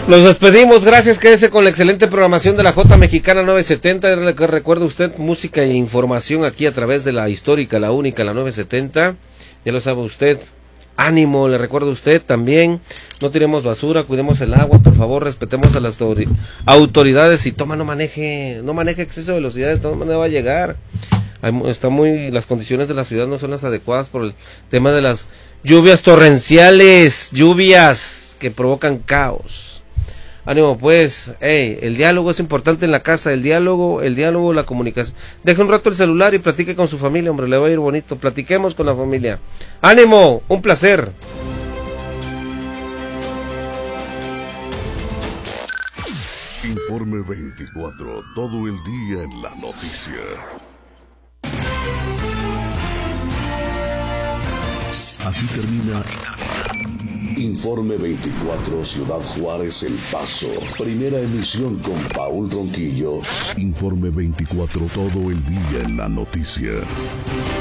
Nos despedimos, gracias, quédese con la excelente programación de la J Mexicana 970. Recuerde usted música e información aquí a través de la histórica, la única, la 970. Ya lo sabe usted. Ánimo, le recuerdo a usted también. No tiremos basura, cuidemos el agua, por favor, respetemos a las autoridades. Y no maneje exceso de velocidad, de todas maneras va a llegar. Las condiciones de la ciudad no son las adecuadas por el tema de las lluvias torrenciales, lluvias que provocan caos. Ánimo pues, el diálogo es importante en la casa, el diálogo, la comunicación. Deje un rato el celular y platique con su familia, hombre, le va a ir bonito. Platiquemos con la familia. Ánimo, un placer. Informe 24, todo el día en la noticia. Aquí termina Informe 24, Ciudad Juárez, El Paso. Primera emisión con Paul Ronquillo. Informe 24, todo el día en la noticia.